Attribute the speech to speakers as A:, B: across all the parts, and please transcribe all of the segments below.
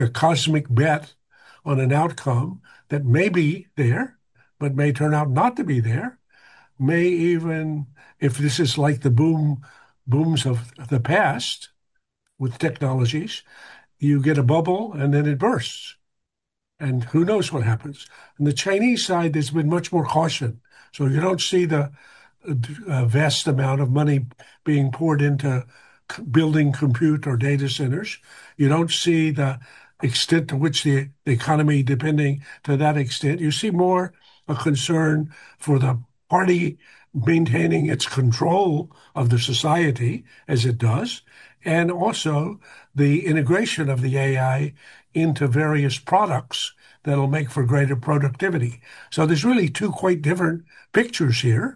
A: a cosmic bet on an outcome that may be there, but may turn out not to be there, may even, if this is like the booms of the past with technologies, you get a bubble and then it bursts. And who knows what happens. On the Chinese side, there's been much more caution. So you don't see the vast amount of money being poured into building compute or data centers. You don't see the extent to which the economy depending to that extent. You see more a concern for the party maintaining its control of the society as it does, and also the integration of the AI into various products that'll make for greater productivity. So there's really two quite different pictures here.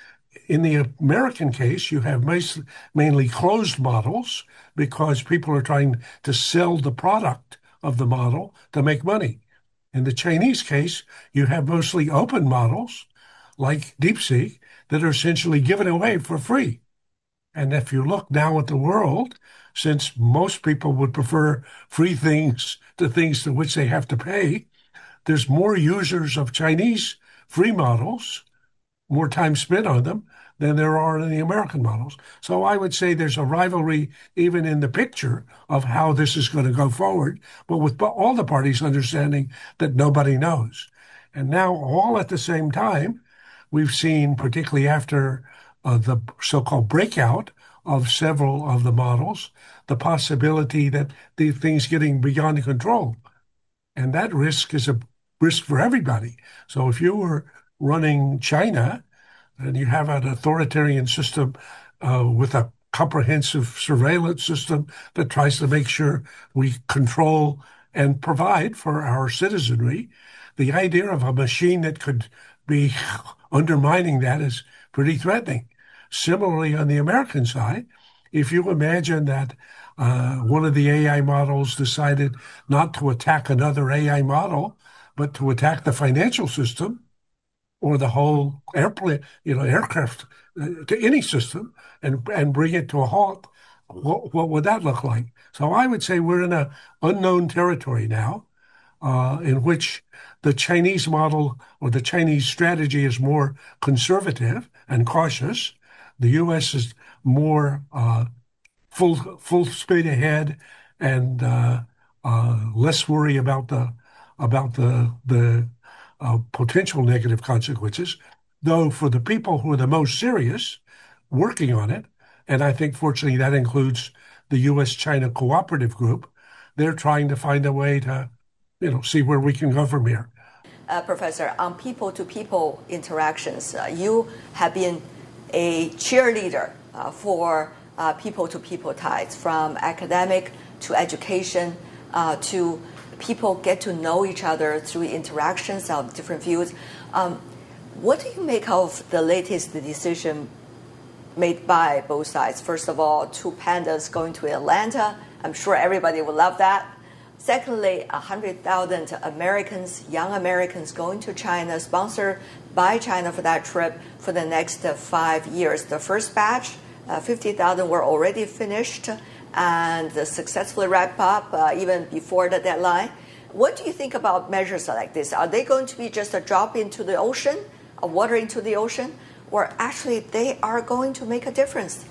A: In the American case, you have mainly closed models because people are trying to sell the product of the model to make money. In the Chinese case, you have mostly open models like DeepSeek that are essentially given away for free. And if you look now at the world, since most people would prefer free things to which they have to pay, there's more users of Chinese free models, more time spent on them, than there are in the American models. So I would say there's a rivalry even in the picture of how this is going to go forward, but with all the parties understanding that nobody knows. And now, all at the same time, we've seen, particularly after the so-called breakout of several of the models, the possibility that the things getting beyond control. And that risk is a risk for everybody. So if you were running China and you have an authoritarian system with a comprehensive surveillance system that tries to make sure we control and provide for our citizenry, the idea of a machine that could be undermining that is pretty threatening. Similarly, on the American side, if you imagine that one of the AI models decided not to attack another AI model, but to attack the financial system or the whole airplane, aircraft, to any system and bring it to a halt, what would that look like? So I would say we're in an unknown territory now, in which the Chinese model or the Chinese strategy is more conservative and cautious. The U.S. is more full speed ahead and less worry about the potential negative consequences. Though for the people who are the most serious, working on it, and I think fortunately that includes the U.S.-China Cooperative Group, they're trying to find a way to, see where we can go from here.
B: Professor, on people-to-people interactions, you have been a cheerleader for people-to-people ties, from academic to education to people get to know each other through interactions of different views. What do you make of the latest decision made by both sides? First of all, two pandas going to Atlanta. I'm sure everybody would love that. Secondly, 100,000 Americans, young Americans going to China, sponsored by China for that trip for the next 5 years. The first batch, 50,000 were already finished and successfully wrapped up even before the deadline. What do you think about measures like this? Are they going to be just a drop into the ocean, a water into the ocean, or actually they are going to make a difference?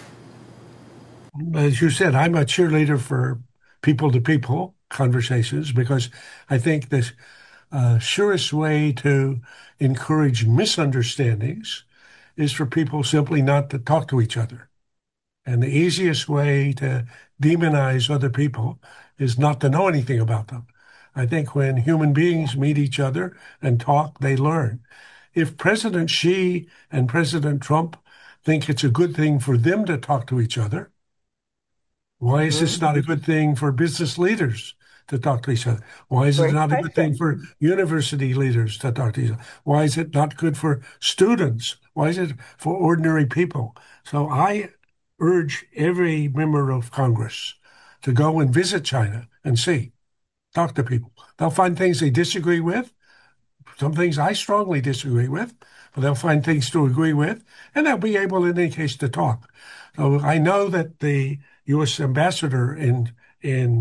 A: As you said, I'm a cheerleader for people-to-people conversations because I think the surest way to encourage misunderstandings is for people simply not to talk to each other. And the easiest way to demonize other people is not to know anything about them. I think when human beings meet each other and talk, they learn. If President Xi and President Trump think it's a good thing for them to talk to each other, why is this not a good thing for business leaders to talk to each other? Why is it not a good thing for university leaders to talk to each other? Why is it not good for students? Why is it for ordinary people? So I urge every member of Congress to go and visit China and talk to people. They'll find things they disagree with, some things I strongly disagree with, but they'll find things to agree with, and they'll be able, in any case, to talk. So I know that the U.S. ambassador in